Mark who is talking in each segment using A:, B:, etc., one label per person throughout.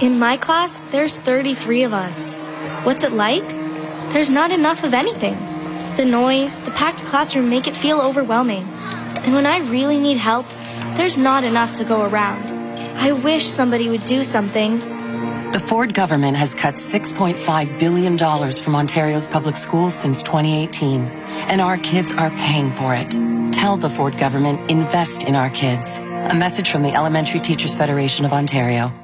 A: In my class, there's 33 of us. What's it like? There's not enough of anything. The noise, the packed classroom make it feel overwhelming. And when I really need help, there's not enough to go around. I wish somebody would do something.
B: The Ford government has cut $6.5 billion from Ontario's public schools since 2018, and our kids are paying for it. Tell the Ford government, invest in our kids. A message from the Elementary Teachers Federation of Ontario.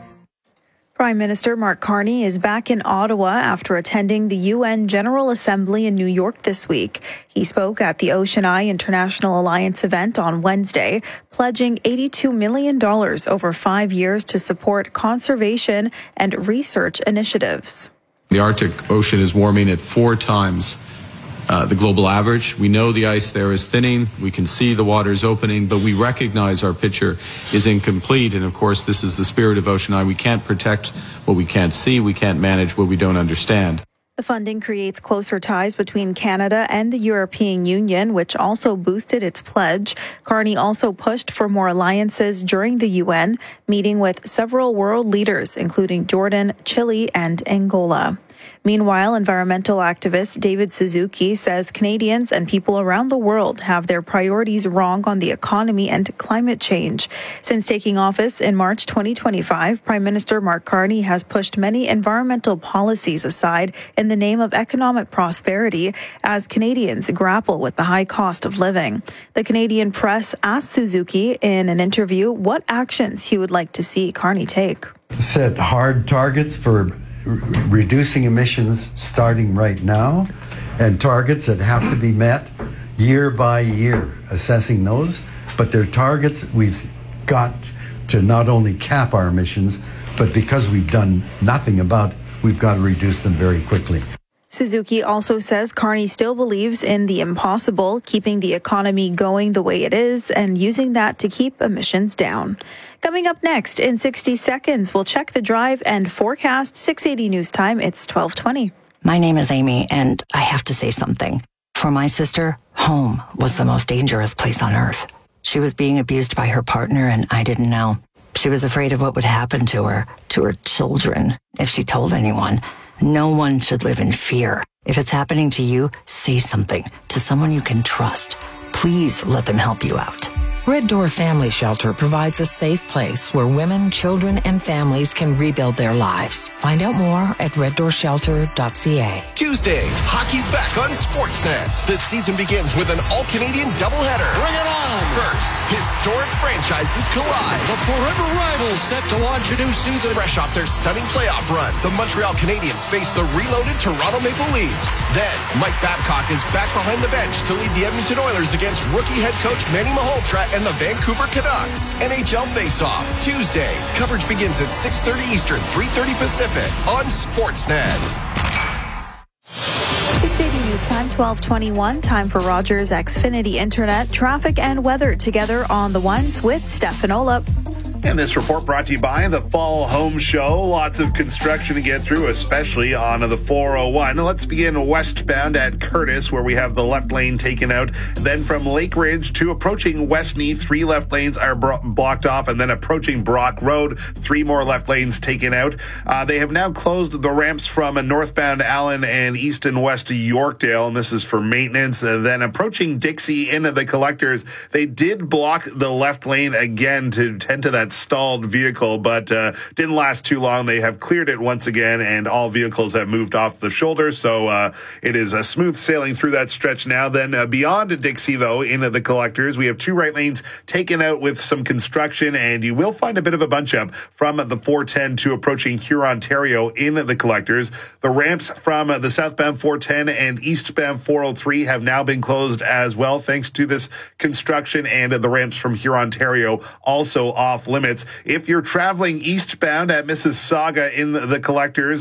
C: Prime Minister Mark Carney is back in Ottawa after attending the UN General Assembly in New York this week. He spoke at the Ocean Eye International Alliance event on Wednesday, pledging $82 million over 5 years to support conservation and research initiatives.
D: The Arctic Ocean is warming at 4 times the global average. We know the ice there is thinning. We can see the waters opening, but we recognize our picture is incomplete. And of course, this is the spirit of Ocean Eye. We can't protect what we can't see. We can't manage what we don't understand.
C: The funding creates closer ties between Canada and the European Union, which also boosted its pledge. Carney also pushed for more alliances during the UN, meeting with several world leaders, including Jordan, Chile, and Angola. Meanwhile, environmental activist David Suzuki says Canadians and people around the world have their priorities wrong on the economy and climate change. Since taking office in March 2025, Prime Minister Mark Carney has pushed many environmental policies aside in the name of economic prosperity as Canadians grapple with the high cost of living. The Canadian press asked Suzuki in an interview what actions he would like to see Carney take.
E: Set hard targets for reducing emissions starting right now, and targets that have to be met year by year, assessing those. But they're targets we've got to not only cap our emissions, but because we've done nothing about, we've got to reduce them very quickly.
C: Suzuki also says Carney still believes in the impossible, keeping the economy going the way it is and using that to keep emissions down. Coming up next in 60 seconds, we'll check the drive and forecast. 680 News Time, it's 12:20.
F: My name is Amy, and I have to say something. For my sister, home was the most dangerous place on earth. She was being abused by her partner, and I didn't know. She was afraid of what would happen to her children, if she told anyone. No one should live in fear. If it's happening to you, say something to someone you can trust. Please let them help you out.
G: Red Door Family Shelter provides a safe place where women, children, and families can rebuild their lives. Find out more at reddoorshelter.ca.
H: Tuesday, hockey's back on Sportsnet. The season begins with an all-Canadian doubleheader.
I: Bring it on!
H: First, historic franchises collide.
I: The forever rivals set to launch a new season.
H: Fresh off their stunning playoff run, the Montreal Canadiens face the reloaded Toronto Maple Leafs. Then, Mike Babcock is back behind the bench to lead the Edmonton Oilers against rookie head coach Manny Malhotra and the Vancouver Canucks. NHL Face-Off, Tuesday. Coverage begins at 6:30 Eastern, 3:30 Pacific on Sportsnet.
C: 680 News Time, 12:21. Time for Rogers Xfinity Internet. Traffic and weather together on the ones with Stefan Olap.
J: And this report brought to you by the Fall Home Show. Lots of construction to get through, especially on the 401. Let's begin westbound at Curtis, where we have the left lane taken out. Then from Lake Ridge to approaching Westney, 3 left lanes are blocked off. And then approaching Brock Road, 3 more left lanes taken out. They have now closed the ramps from northbound Allen and east and west to Yorkdale, and this is for maintenance. And then approaching Dixie into the collectors, they did block the left lane again to tend to that stalled vehicle, but didn't last too long. They have cleared it once again, and all vehicles have moved off the shoulder, so it is a smooth sailing through that stretch now. Then beyond Dixie, though, into the collectors, we have 2 right lanes taken out with some construction, and you will find a bit of a bunch up from the 410 to approaching Hurontario in the collectors. The ramps from the southbound 410 and eastbound 403 have now been closed as well, thanks to this construction, and the ramps from Hurontario also off limits. If you're traveling eastbound at Mississauga in the collectors,